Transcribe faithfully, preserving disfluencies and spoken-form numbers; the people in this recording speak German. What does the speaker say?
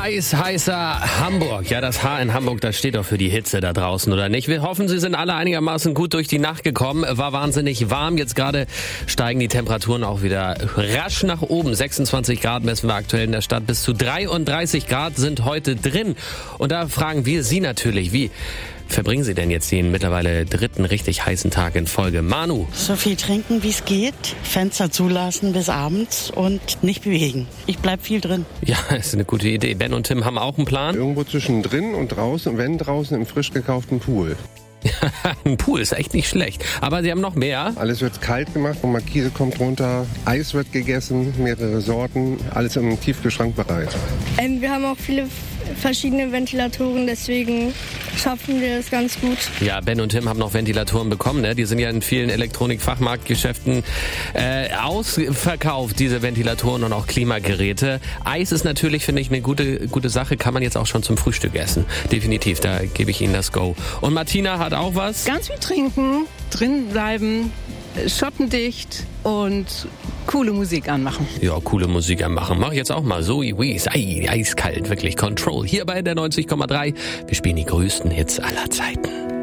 Heiß, heißer Hamburg. Ja, das H in Hamburg, das steht doch für die Hitze da draußen, oder nicht? Wir hoffen, Sie sind alle einigermaßen gut durch die Nacht gekommen. War wahnsinnig warm. Jetzt gerade steigen die Temperaturen auch wieder rasch nach oben. sechsundzwanzig Grad messen wir aktuell in der Stadt. Bis zu dreiunddreißig Grad sind heute drin. Und da fragen wir Sie natürlich, wie verbringen Sie denn jetzt den mittlerweile dritten richtig heißen Tag in Folge? Manu? So viel trinken, wie es geht, Fenster zulassen bis abends und nicht bewegen. Ich bleib viel drin. Ja, ist eine gute Idee. Ben und Tim haben auch einen Plan. Irgendwo zwischen drin und draußen, wenn draußen im frisch gekauften Pool. Ein Pool ist echt nicht schlecht. Aber Sie haben noch mehr. Alles wird kalt gemacht und Markise kommt runter. Eis wird gegessen, mehrere Sorten. Alles im Tiefkühlschrank bereit. Ähm, wir haben auch viele verschiedene Ventilatoren, deswegen schaffen wir es ganz gut. Ja, Ben und Tim haben noch Ventilatoren bekommen. Ne? Die sind ja in vielen Elektronik-Fachmarktgeschäften äh, ausverkauft, diese Ventilatoren und auch Klimageräte. Eis ist natürlich, finde ich, eine gute, gute Sache. Kann man jetzt auch schon zum Frühstück essen. Definitiv, da gebe ich Ihnen das Go. Und Martina hat auch was. Ganz viel trinken, drin bleiben, schottendicht und coole Musik anmachen. Ja, coole Musik anmachen. Mach ich jetzt auch mal. Zoe Wees, ei, eiskalt, wirklich. Control. Hier bei der neunzig Komma drei. Wir spielen die größten Hits aller Zeiten.